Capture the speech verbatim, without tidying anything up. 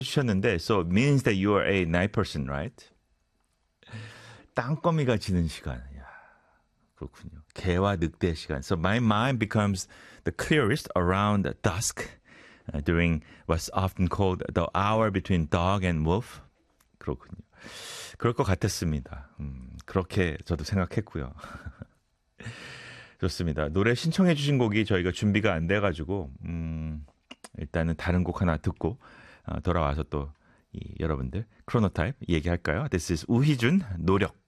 주셨는데 so it means that you are a night person, right? 땅거미가 지는 시간. 야, 그렇군요. 개와 늑대의 시간. So my mind becomes the clearest around dusk uh, during what's often called the hour between dog and wolf. 그렇군요. 그럴 것 같았습니다. 음, 그렇게 저도 생각했고요. 좋습니다. 노래 신청해 주신 곡이 저희가 준비가 안 돼가지고 음, 일단은 다른 곡 하나 듣고 어, 돌아와서 또 이, 여러분들 크로노타입 얘기할까요? This is 우희준 노력.